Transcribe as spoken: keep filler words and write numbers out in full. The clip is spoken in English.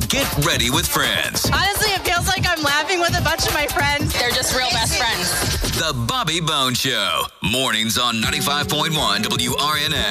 Get ready with friends. Honestly, it feels like I'm laughing with a bunch of my friends. They're just real best friends. The Bobby Bone Show. Mornings on ninety-five point one W R N S.